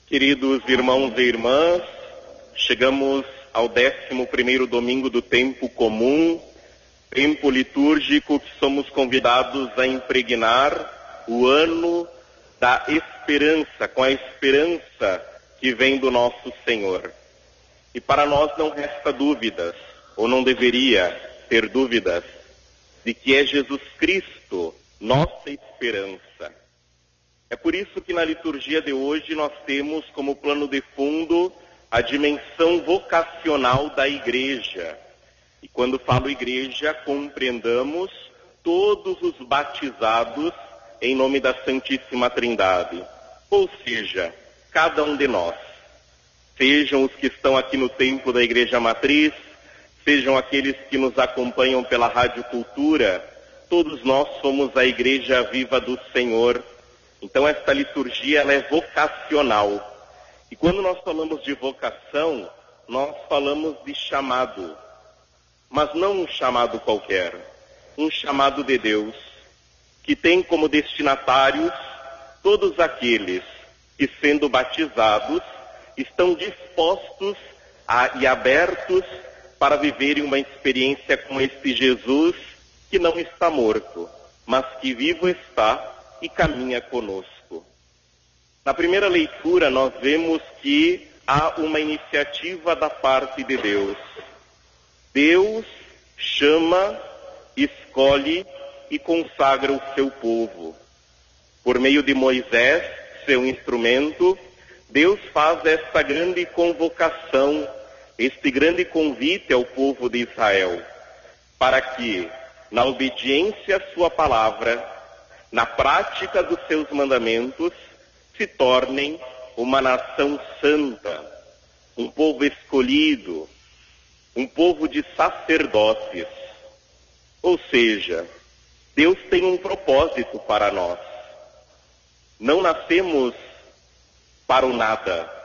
Queridos irmãos e irmãs, chegamos ao 11º domingo do tempo comum, tempo litúrgico que somos convidados a impregnar o ano da esperança, com a esperança que vem do nosso Senhor. E para nós não resta dúvidas, ou não deveria ter dúvidas, de que é Jesus Cristo nossa esperança. É por isso que na liturgia de hoje nós temos como plano de fundo a dimensão vocacional da igreja. E quando falo igreja, compreendamos todos os batizados em nome da Santíssima Trindade. Ou seja, cada um de nós. Sejam os que estão aqui no templo da Igreja Matriz, sejam aqueles que nos acompanham pela Rádio Cultura, todos nós somos a Igreja Viva do Senhor. Então esta liturgia ela é vocacional. E quando nós falamos de vocação, nós falamos de chamado. Mas não um chamado qualquer, um chamado de Deus, que tem como destinatários todos aqueles que, sendo batizados, estão dispostos e abertos para viverem uma experiência com este Jesus que não está morto, mas que vivo está e caminha conosco. Na primeira leitura nós vemos que há uma iniciativa da parte de Deus. Deus chama, escolhe e consagra o seu povo. Por meio de Moisés, seu instrumento, Deus faz esta grande convocação, este grande convite ao povo de Israel, para que, na obediência à sua palavra, na prática dos seus mandamentos, se tornem uma nação santa, um povo escolhido, um povo de sacerdotes. Ou seja, Deus tem um propósito para nós. Não nascemos para o nada,